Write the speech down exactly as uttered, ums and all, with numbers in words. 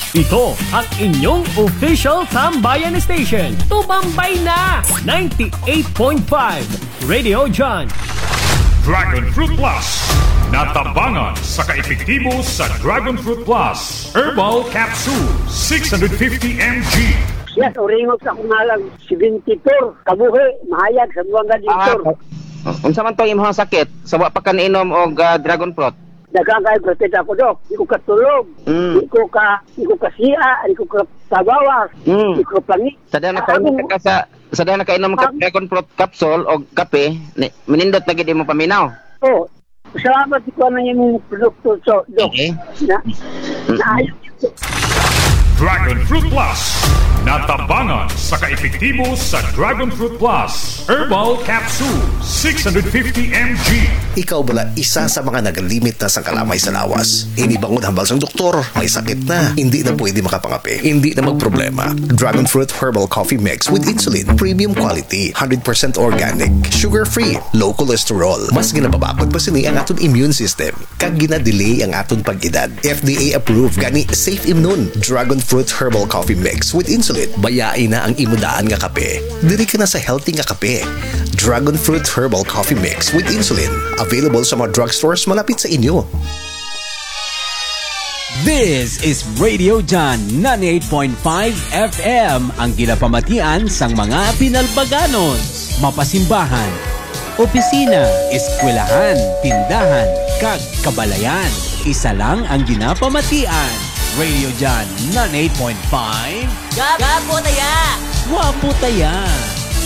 Ito ang inyong official tambayan station. Tumambay na! ninety-eight point five Radio John. Dragon Fruit Plus. Natabangan sa kaepektibo sa Dragon Fruit Plus. Herbal Capsule, six hundred fifty milligrams. Yes, oringog sa kumalang seventy-four. Kabuhi, mahayag sa buwang gaditor. Ah, unsa man to imong sakit? Sa wa pa ka niinom og uh, Dragon Fruit? Dagang kay protet ako, Dok. Di ko katulog. Mm. Di ko ka, di ko ka siya, di ko ka tabawas. Mm. Di ko plangi. Sa daw nakainom ka sa sa daw nakainom ka Dragon Fruit capsule o kape, ni, minindot na gid mo paminaw. Oh, salamat ko na yung produkto, so, Dok. Okay. Na, naayos ito. Dragon Fruit Plus. Natabangan sa kaepektibo sa Dragon Fruit Plus. Herbal Capsule, six hundred fifty milligrams. Ikaw bala isa sa mga nagalimit na sa kalamay sa lawas. Inibangon hambal sa doktor, may sakit na, hindi na pwede makapangapi, hindi na magproblema. Dragon Fruit Herbal Coffee Mix with Insulin, premium quality, one hundred percent organic, sugar-free, low cholesterol. Mas ginapabakod pa sini ang aton immune system. Kag ginadelay ang aton pag-edad. F D A approved gani Safe Immune. Dragon Fruit Herbal Coffee Mix with Insulin. Bayain na ang imudaan nga kape. Diri ka na sa healthy nga kape. Dragon Fruit Herbal Coffee Mix with Insulin. Available sa mga drugstores malapit sa inyo. This is Radio John ninety-eight point five F M, ang ginapamatian sang mga pinalbaganon, mapasimbahan, opisina, eskwelahan, tindahan, kag kabalayan. Isa lang ang ginapamatian. Radio John ninety-eight point five. Gapo taya! Wapo taya!